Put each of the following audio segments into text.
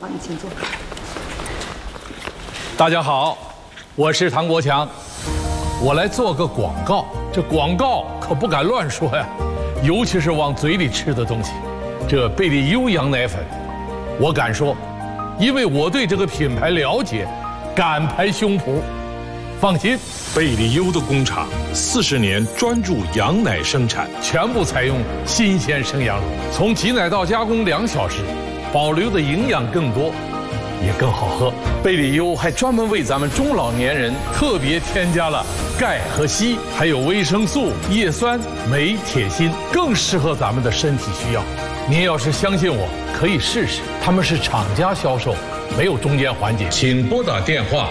你请坐。 大家好，我是唐国强，我来做个广告。这广告可不敢乱说呀，尤其是往嘴里吃的东西。这贝利优羊奶粉，我敢说，因为我对这个品牌了解，敢拍胸脯。放心，贝利优的工厂40年专注羊奶生产，全部采用新鲜生羊乳，从挤奶到加工2小时，保留的营养更多，也更好喝。贝利优还专门为咱们中老年人特别添加了钙和硒，还有维生素、叶酸、镁、铁、锌，更适合咱们的身体需要。您要是相信我，可以试试。他们是厂家销售，没有中间环节。请拨打电话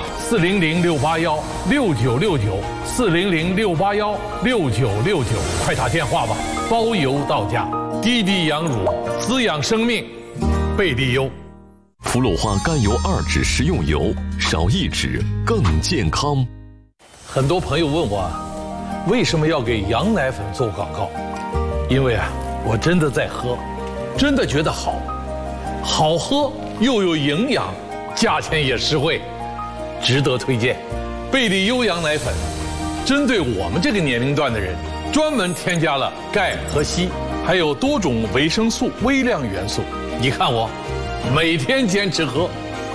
400-681-6969，400-681-6969，快打电话吧，包邮到家。滴滴羊乳，滋养生命，贝利优。 氟鲁化甘油2酯食用油，少1酯更健康。 很多朋友问我，为什么要给羊奶粉做广告？因为我真的在喝，真的觉得好喝又有营养，价钱也实惠，值得推荐。贝利优羊奶粉针对我们这个年龄段的人，专门添加了钙和硒，还有多种维生素、微量元素。你看我每天坚持喝。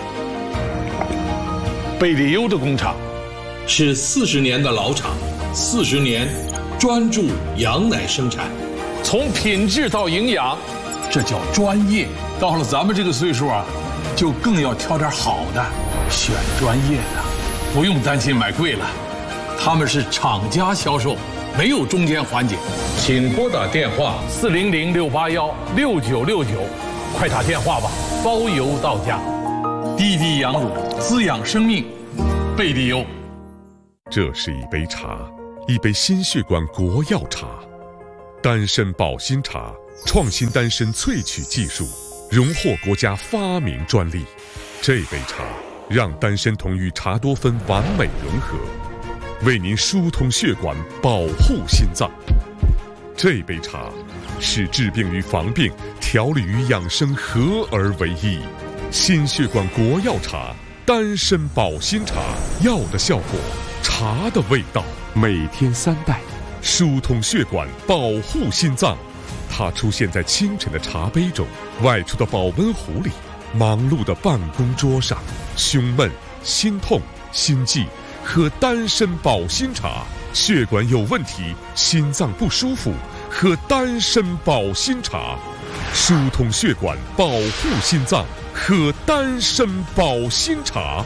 贝利优的工厂是40年的老厂，40年专注羊奶生产，从品质到营养，这叫专业。到了咱们这个岁数就更要挑点好的，选专业的，不用担心买贵了。他们是厂家销售，没有中间环节。请拨打电话400-681-6969，快打电话吧，包邮到家。滴滴羊乳，滋养生命，贝利优。 这是一杯茶，一杯心血管国药茶，丹参保心茶，创新丹参萃取技术，荣获国家发明专利。这杯茶让丹参酮与茶多酚完美融合，为您疏通血管，保护心脏。这杯茶使治病与防病、调理与养生合而为一。心血管国药茶，丹参保心茶，药的效果，茶的味道，每天3袋，疏通血管，保护心脏。它出现在清晨的茶杯中，外出的保温壶里，忙碌的办公桌上。胸闷、心痛、心悸，喝丹参保心茶；血管有问题，心脏不舒服，喝丹参保心茶。疏通血管，保护心脏，喝丹参保心茶。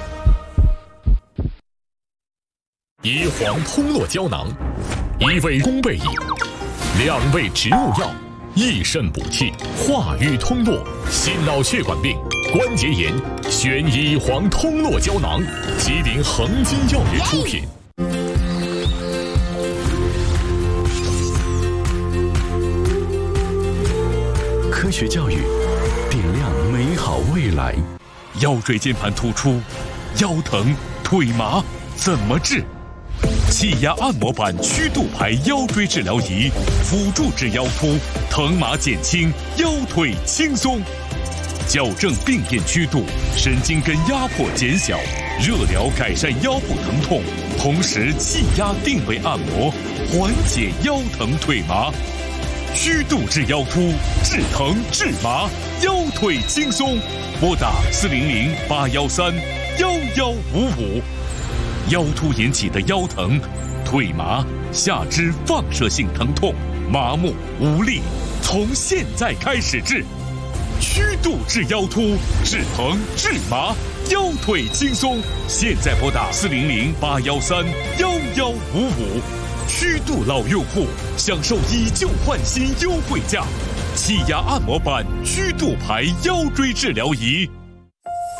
椰黄通络胶囊，1味功倍益，2味植物药，益肾补气，化瘀通络，心脑血管病、关节炎，选椰黄通络胶囊，吉林恒金药业出品。科学教育，点亮美好未来。腰椎间盘突出、腰疼、腿麻怎么治？气压按摩板曲度排腰椎治疗仪，辅助治腰突，疼麻减轻，腰腿轻松。矫正病变曲度，神经根压迫减小，热疗改善腰部疼痛，同时气压定位按摩，缓解腰疼腿麻。曲度治腰突，治疼治麻，腰腿轻松。拨打400-813-1155。腰突引起的腰疼、腿麻、下肢放射性疼痛、麻木无力，从现在开始治。曲度治腰突，治疼治麻，腰腿轻松。现在拨打400-813-1155。曲度老用户享受以旧换新优惠价，气压按摩板曲度排腰椎治疗仪。